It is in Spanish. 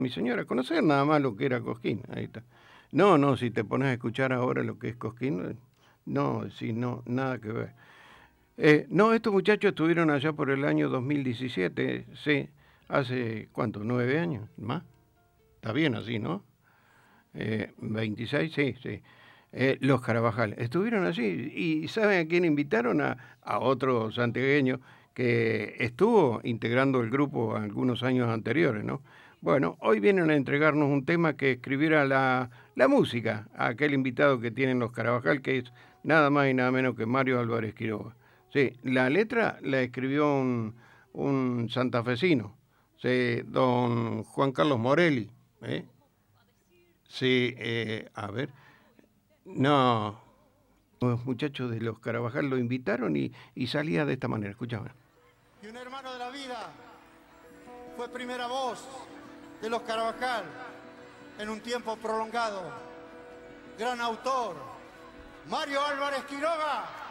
mi señora a conocer nada más lo que era Cosquín. Ahí está. No, no, si te pones a escuchar ahora lo que es Cosquín, no, sí, no, nada que ver. No, estos muchachos estuvieron allá por el año 2017, sí, hace, ¿cuánto? ¿9 años? ¿Más? Está bien así, ¿no? 26, sí, sí. Los Carabajal. Estuvieron allí y ¿saben a quién invitaron? A otro santiagueño que estuvo integrando el grupo algunos años anteriores, ¿no? Bueno, hoy vienen a entregarnos un tema que escribiera la música a aquel invitado que tienen los Carabajal, que es nada más y nada menos que Mario Álvarez Quiroga. Sí, la letra la escribió un santafesino, sí, don Juan Carlos Morelli, ¿eh? Sí, a ver, no, los muchachos de los Carabajal lo invitaron y salía de esta manera, escúchame. Y un hermano de la vida fue primera voz de los Carabajal en un tiempo prolongado. Gran autor, Mario Álvarez Quiroga.